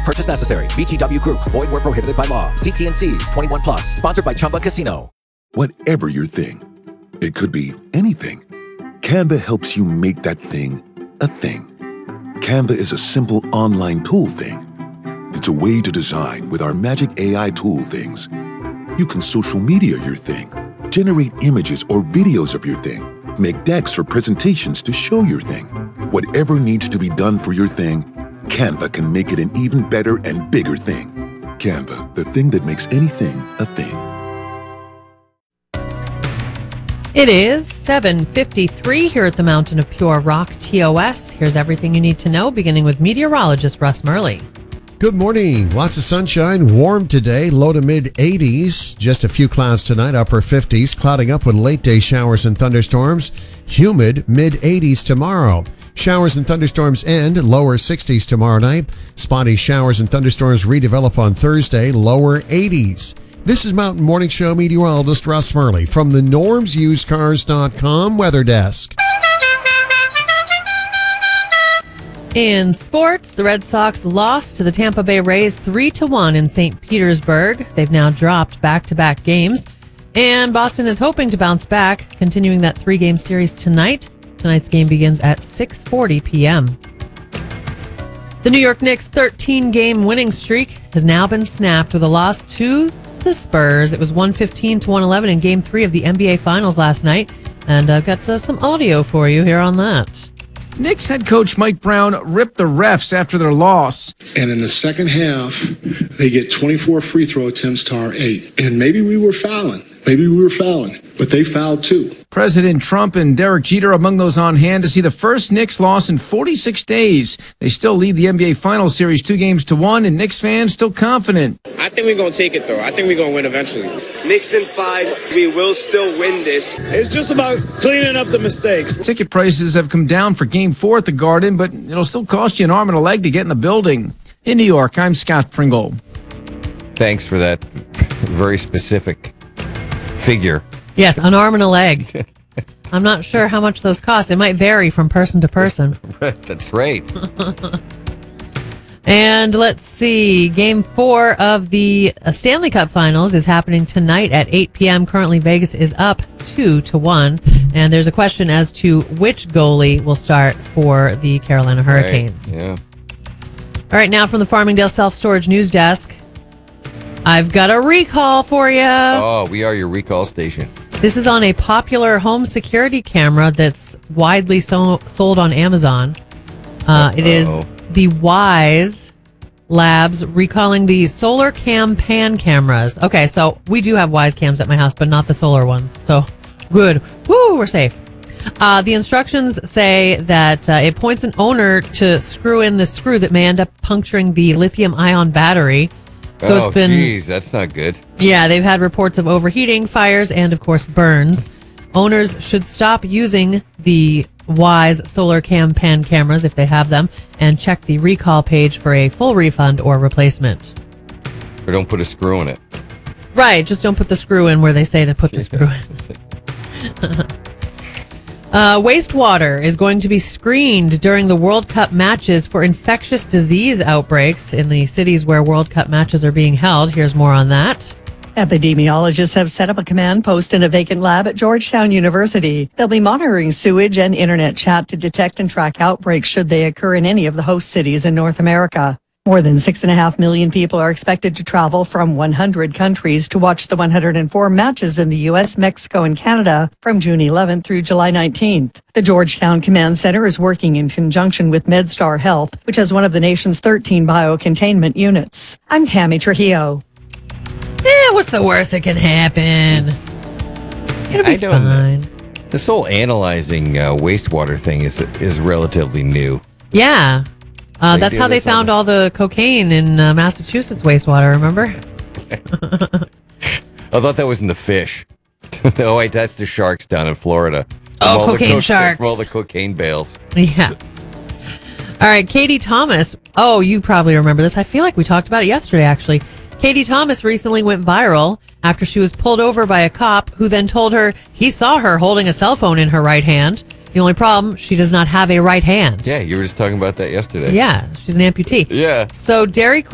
purchase necessary. VGW Group. Void where prohibited by law. See T&Cs. 21 plus. Sponsored by Chumba Casino. Whatever your thing, it could be anything. Canva helps you make that thing a thing. Canva is a simple online tool thing. It's a way to design with our magic AI tool things. You can social media your thing, generate images or videos of your thing, make decks for presentations to show your thing. Whatever needs to be done for your thing, Canva can make it an even better and bigger thing. Canva, the thing that makes anything a thing. It is 7:53 here at the Mountain of Pure Rock, TOS. Here's everything you need to know, beginning with meteorologist Russ Murley. Good morning. Lots of sunshine, warm today, low to mid 80s. Just a few clouds tonight, upper 50s, clouding up with late day showers and thunderstorms. Humid, mid 80s tomorrow. Showers and thunderstorms end, lower 60s tomorrow night. Spotty showers and thunderstorms redevelop on Thursday, lower 80s. This is Mountain Morning Show meteorologist Russ Murley from the normsusedcars.com weather desk. In sports, the Red Sox lost to the Tampa Bay Rays 3-1 in St. Petersburg. They've now dropped back-to-back games, and Boston is hoping to bounce back, continuing that 3-game series tonight. Tonight's game begins at 6:40 p.m. The New York Knicks' 13-game winning streak has now been snapped with a loss to the Spurs. It was 115-111 in Game 3 of the NBA Finals last night, and I've got some audio for you here on that. Knicks head coach Mike Brown ripped the refs after their loss. And in the second half, they get 24 free throw attempts to our 8. And maybe we were fouling, but they fouled too. President Trump and Derek Jeter among those on hand to see the first Knicks loss in 46 days. They still lead the NBA Finals Series 2-1, and Knicks fans still confident. I think we're going to take it, though. I think we're going to win eventually. Knicks in 5. We will still win this. It's just about cleaning up the mistakes. Ticket prices have come down for Game 4 at the Garden, but it'll still cost you an arm and a leg to get in the building. In New York, I'm Scott Pringle. Thanks for that very specific figure. Yes, an arm and a leg. I'm not sure how much those cost. It might vary from person to person. That's right. And let's see. Game 4 of the Stanley Cup Finals is happening tonight at 8 p.m. Currently, Vegas is up 2-1. And there's a question as to which goalie will start for the Carolina Hurricanes. Right. Yeah. All right, now from the Farmingdale Self-Storage News Desk, I've got a recall for you. Oh, we are your recall station. This is on a popular home security camera that's widely sold on Amazon. It is the Wyze Labs recalling the Solar Cam Pan cameras. Okay, so we do have Wyze cams at my house, but not the solar ones. So good. Woo, we're safe. The instructions say that it points an owner to screw in the screw that may end up puncturing the lithium-ion battery. So it's been, geez, that's not good. Yeah, they've had reports of overheating, fires, and, of course, burns. Owners should stop using the Wyze Solar Cam Pan cameras if they have them and check the recall page for a full refund or replacement. Or don't put a screw in it. Right, just don't put the screw in where they say to put the screw in. Wastewater is going to be screened during the World Cup matches for infectious disease outbreaks in the cities where World Cup matches are being held. Here's more on that. Epidemiologists have set up a command post in a vacant lab at Georgetown University. They'll be monitoring sewage and internet chat to detect and track outbreaks should they occur in any of the host cities in North America. More than 6.5 million people are expected to travel from 100 countries to watch the 104 matches in the U.S., Mexico, and Canada from June 11th through July 19th. The Georgetown Command Center is working in conjunction with MedStar Health, which has one of the nation's 13 biocontainment units. I'm Tammy Trujillo. What's the worst that can happen? It'll be fine. This whole analyzing wastewater thing is relatively new. Yeah. That's how they found all the cocaine in Massachusetts wastewater, remember? I thought that was in the fish. No, wait, that's the sharks down in Florida. Oh, cocaine sharks. From all the cocaine bales. Yeah. All right, Katie Thomas. Oh, you probably remember this. I feel like we talked about it yesterday, actually. Katie Thomas recently went viral after she was pulled over by a cop who then told her he saw her holding a cell phone in her right hand. The only problem, she does not have a right hand. Yeah, you were just talking about that yesterday. Yeah, she's an amputee. Yeah. So Dairy